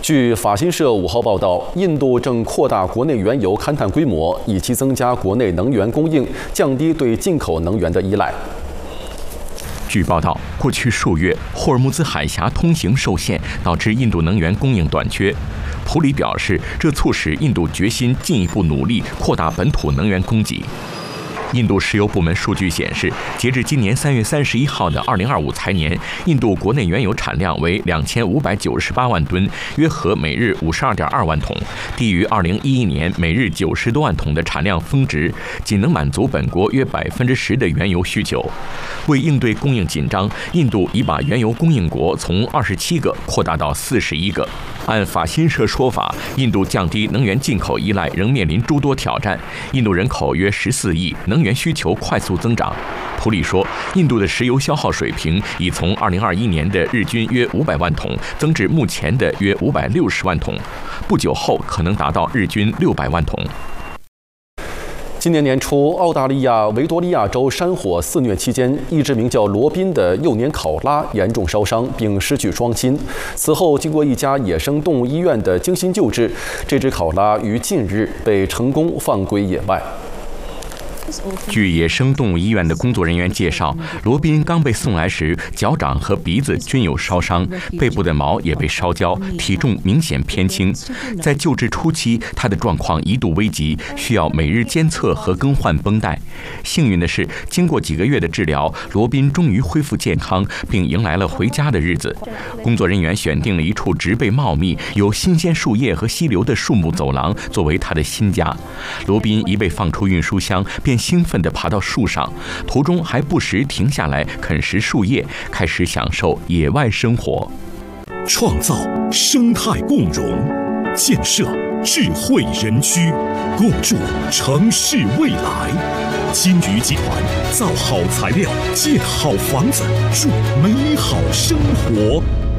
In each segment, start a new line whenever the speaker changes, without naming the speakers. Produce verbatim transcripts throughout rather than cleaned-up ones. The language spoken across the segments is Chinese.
据法新社五号报道，印度正扩大国内原油勘探规模，以期增加国内能源供应，降低对进口能源的依赖。
据报道，过去数月，霍尔木兹海峡通行受限，导致印度能源供应短缺。普里表示，这促使印度决心进一步努力扩大本土能源供给。印度石油部门数据显示，截至今年三月三十一号的二零二五财年，印度国内原油产量为两千五百九十八万吨，约合每日五十二点二万桶，低于二零一一年每日九十多万桶的产量峰值，仅能满足本国约百分之十的原油需求。为应对供应紧张，印度已把原油供应国从二十七个扩大到四十一个。按法新社说法，印度降低能源进口依赖仍面临诸多挑战。印度人口约十四亿，能源需求快速增长。普里说，印度的石油消耗水平已从二零二一年的日均约五百万桶增至目前的约五百六十万桶，不久后可能达到日均六百万桶。
今年年初，澳大利亚维多利亚州山火肆虐期间，一只名叫罗宾的幼年考拉严重烧伤，并失去双亲。此后，经过一家野生动物医院的精心救治，这只考拉于近日被成功放归野外。
据野生动物医院的工作人员介绍，罗宾刚被送来时，脚掌和鼻子均有烧伤，背部的毛也被烧焦，体重明显偏轻。在救治初期，他的状况一度危急，需要每日监测和更换绷带。幸运的是，经过几个月的治疗，罗宾终于恢复健康，并迎来了回家的日子。工作人员选定了一处植被茂密、有新鲜树叶和溪流的树木走廊作为他的新家。罗宾一被放出运输箱，便兴奋地爬到树上，途中还不时停下来啃食树叶，开始享受野外生活。
创造生态共融，建设智慧人居，共筑城市未来。金鱼集团造好材料，建好房子，筑美好生活。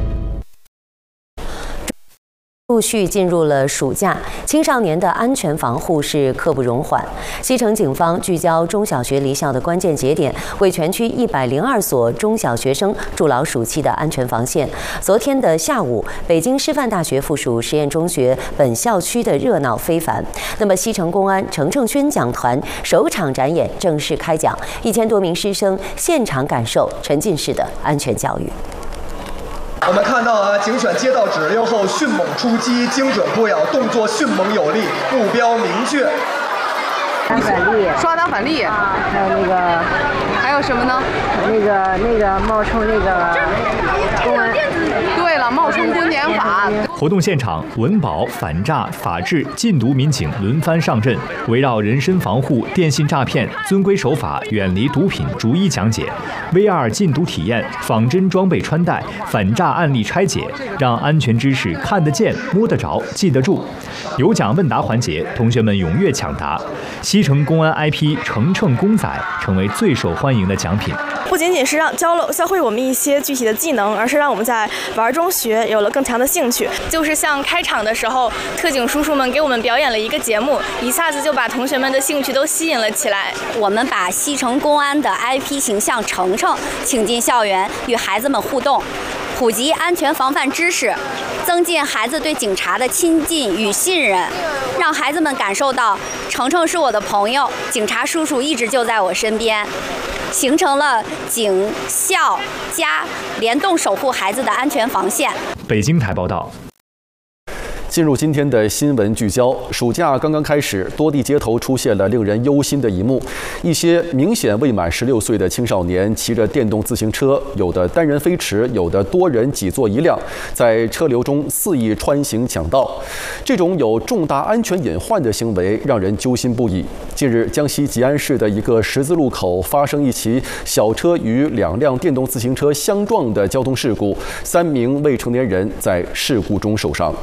陆续进入了暑假，青少年的安全防护是刻不容缓。西城警方聚焦中小学离校的关键节点，为全区一百零二所中小学生筑牢暑期的安全防线。昨天的下午，北京师范大学附属实验中学本校区的热闹非凡。那么，西城公安程程宣讲团首场展演正式开讲，一千多名师生现场感受沉浸式的安全教育。
我们看到啊，警选接到指令后迅猛出击，精准扑咬，动作迅猛有力，目标明确。
打反例，
刷打反例
啊，还有那个，
还有什么呢？
那个那个冒充那个公安。
对了，冒充公检法。
活动现场，文保、反诈、法治、禁毒民警轮番上阵，围绕人身防护、电信诈骗、遵规守法、远离毒品逐一讲解。V R 禁毒体验、仿真装备穿戴、反诈案例拆解，让安全知识看得见、摸得着、记得住。有奖问答环节，同学们踊跃抢答。西城公安 I P 程程公仔成为最受欢迎的奖品。
不仅仅是让教了教会我们一些具体的技能，而是让我们在玩中学有了更强的兴趣。
就是像开场的时候，特警叔叔们给我们表演了一个节目，一下子就把同学们的兴趣都吸引了起来。
我们把西城公安的 I P 形象程程请进校园，与孩子们互动，普及安全防范知识，增进孩子对警察的亲近与信任，让孩子们感受到程程是我的朋友，警察叔叔一直就在我身边，形成了警校家联动守护孩子的安全防线。
北京台报道。
进入今天的新闻聚焦，暑假刚刚开始，多地街头出现了令人忧心的一幕：一些明显未满十六岁的青少年骑着电动自行车，有的单人飞驰，有的多人挤坐一辆，在车流中肆意穿行抢道。这种有重大安全隐患的行为让人揪心不已。近日，江西吉安市的一个十字路口发生一起小车与两辆电动自行车相撞的交通事故，三名未成年人在事故中受伤。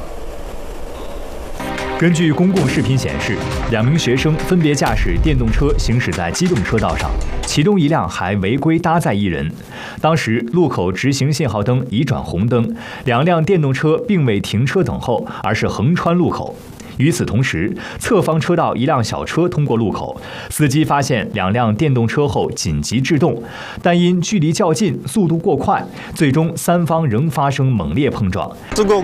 根据公共视频显示，两名学生分别驾驶电动车行驶在机动车道上，其中一辆还违规搭载一人。当时路口直行信号灯已转红灯，两辆电动车并未停车等候，而是横穿路口。与此同时，侧方车道一辆小车通过路口，司机发现两辆电动车后紧急制动，但因距离较近，速度过快，最终三方仍发生猛烈碰撞。
这个